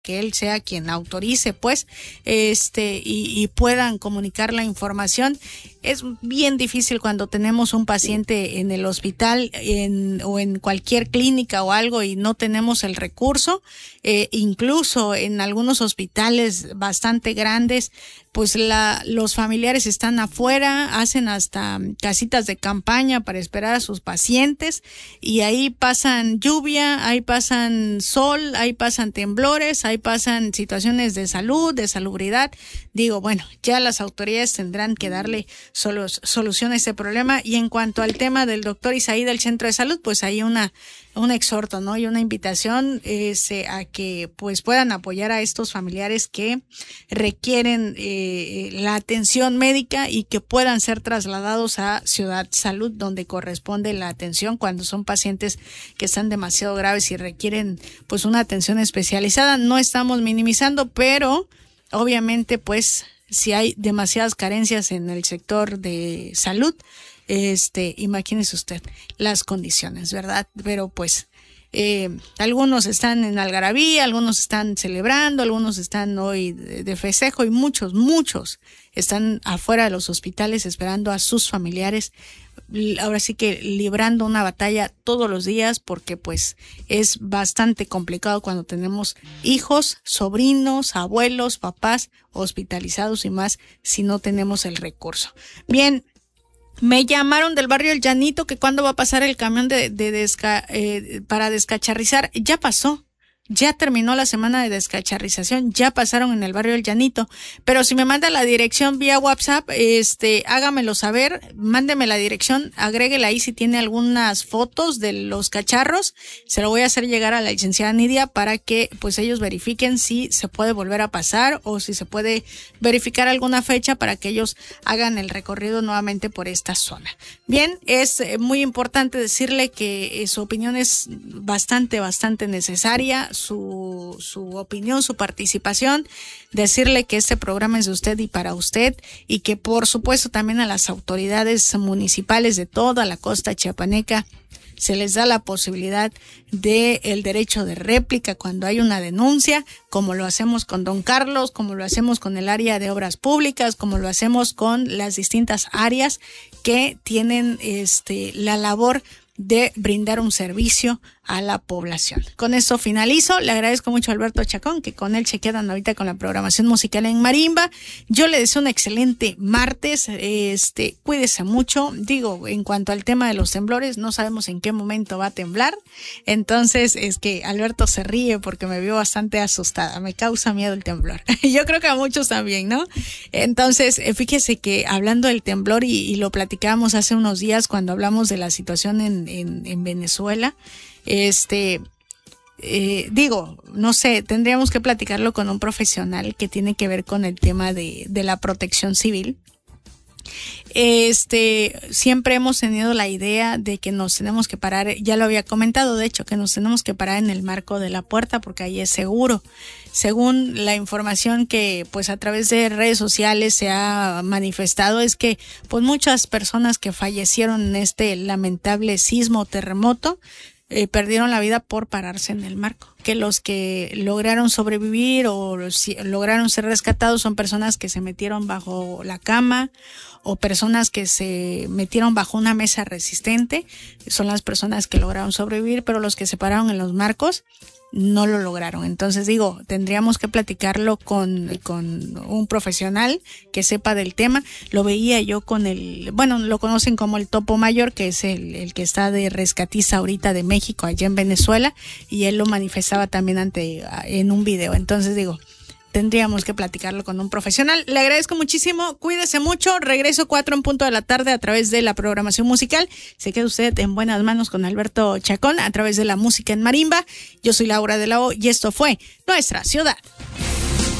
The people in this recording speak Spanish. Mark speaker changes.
Speaker 1: que él sea quien autorice, pues, y puedan comunicar la información. Es bien difícil cuando tenemos un paciente en el hospital o en cualquier clínica o algo y no tenemos el recurso. Incluso en algunos hospitales bastante grandes, pues los familiares están afuera, hacen hasta casitas de campaña para esperar a sus pacientes, y ahí pasan lluvia, ahí pasan sol, ahí pasan temblores, ahí pasan situaciones de salud, de salubridad. Digo, bueno, ya las autoridades tendrán que darle solución a ese problema. Y en cuanto al tema del doctor Isaí del Centro de Salud, pues hay un exhorto, ¿no? Y una invitación a que pues puedan apoyar a estos familiares que requieren la atención médica y que puedan ser trasladados a Ciudad Salud, donde corresponde la atención cuando son pacientes que están demasiado graves y requieren pues una atención especializada. No estamos minimizando, pero obviamente pues si hay demasiadas carencias en el sector de salud, imagínese usted las condiciones, ¿verdad? Pero pues algunos están en algarabía, algunos están celebrando, algunos están hoy de festejo, y muchos están afuera de los hospitales esperando a sus familiares. Ahora sí que librando una batalla todos los días, porque pues es bastante complicado cuando tenemos hijos, sobrinos, abuelos, papás hospitalizados, y más si no tenemos el recurso. Bien. Me llamaron del barrio El Llanito que cuándo va a pasar el camión para descacharrizar. Ya pasó. Ya terminó la semana de descacharrización, ya pasaron en el barrio El Llanito, pero si me manda la dirección vía WhatsApp, hágamelo saber, mándeme la dirección, agréguela ahí si tiene algunas fotos de los cacharros, se lo voy a hacer llegar a la licenciada Nidia para que pues ellos verifiquen si se puede volver a pasar o si se puede verificar alguna fecha para que ellos hagan el recorrido nuevamente por esta zona. Bien, es muy importante decirle que su opinión es bastante necesaria, su opinión, su participación, decirle que este programa es de usted y para usted, y que por supuesto también a las autoridades municipales de toda la costa chiapaneca se les da la posibilidad de el derecho de réplica cuando hay una denuncia, como lo hacemos con don Carlos, como lo hacemos con el área de obras públicas, como lo hacemos con las distintas áreas que tienen la labor de brindar un servicio a la población. Con esto finalizo. Le agradezco mucho a Alberto Chacón, que con él se quedan ahorita con la programación musical en marimba. Yo le deseo un excelente martes. Cuídese mucho. Digo, en cuanto al tema de los temblores, no sabemos en qué momento va a temblar. Entonces, es que Alberto se ríe porque me vio bastante asustada. Me causa miedo el temblor. Yo creo que a muchos también, ¿no? Entonces, fíjese que hablando del temblor, y lo platicábamos hace unos días cuando hablamos de la situación en Venezuela, no sé, tendríamos que platicarlo con un profesional que tiene que ver con el tema de la protección civil. Siempre hemos tenido la idea de que nos tenemos que parar, ya lo había comentado, de hecho, que nos tenemos que parar en el marco de la puerta porque ahí es seguro. Según la información que pues a través de redes sociales se ha manifestado, es que pues muchas personas que fallecieron en este lamentable sismo o terremoto perdieron la vida por pararse en el marco. Que los que lograron sobrevivir o lograron ser rescatados son personas que se metieron bajo la cama o personas que se metieron bajo una mesa resistente. Son las personas que lograron sobrevivir, pero los que se pararon en los marcos no lo lograron. Entonces digo, tendríamos que platicarlo con un profesional que sepa del tema. Lo veía yo con lo conocen como el Topo Mayor, que es el que está de rescatista ahorita de México allá en Venezuela, y él lo manifestaba también en un video. Entonces digo, tendríamos que platicarlo con un profesional. Le agradezco muchísimo, cuídese mucho. Regreso 4 en punto de la tarde a través de la programación musical. Se queda usted en buenas manos con Alberto Chacón a través de la música en marimba. Yo soy Laura de la O y esto fue Nuestra Ciudad.